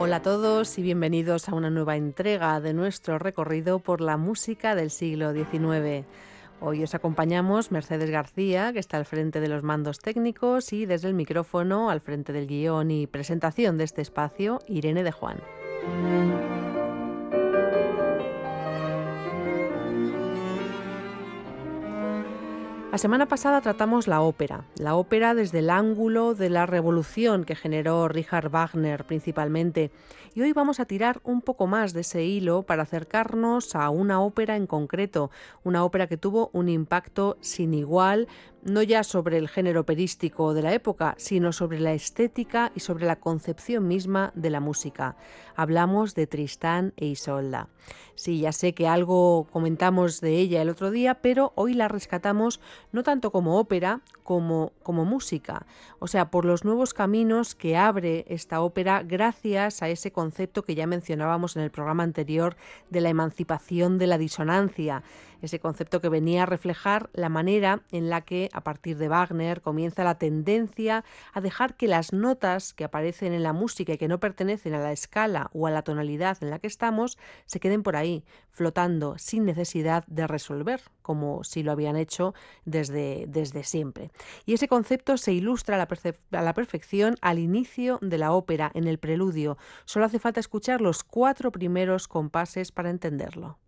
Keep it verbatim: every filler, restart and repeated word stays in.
Hola a todos y bienvenidos a una nueva entrega de nuestro recorrido por la música del siglo diecinueve. Hoy os acompañamos Mercedes García, que está al frente de los mandos técnicos, y desde el micrófono, al frente del guión y presentación de este espacio, Irene de Juan. La semana pasada tratamos la ópera, la ópera desde el ángulo de la revolución que generó Richard Wagner principalmente. Y hoy vamos a tirar un poco más de ese hilo para acercarnos a una ópera en concreto, una ópera que tuvo un impacto sin igual, no ya sobre el género operístico de la época, sino sobre la estética y sobre la concepción misma de la música. Hablamos de Tristán e Isolda. Sí, ya sé que algo comentamos de ella el otro día, pero hoy la rescatamos no tanto como ópera, como, como música. O sea, por los nuevos caminos que abre esta ópera gracias a ese concepto que ya mencionábamos en el programa anterior de la emancipación de la disonancia. Ese concepto que venía a reflejar la manera en la que, a partir de Wagner, comienza la tendencia a dejar que las notas que aparecen en la música y que no pertenecen a la escala o a la tonalidad en la que estamos, se queden por ahí, flotando, sin necesidad de resolver, como si lo habían hecho desde, desde siempre. Y ese concepto se ilustra a la, perce- a la perfección al inicio de la ópera, en el preludio. Solo hace falta escuchar los cuatro primeros compases para entenderlo.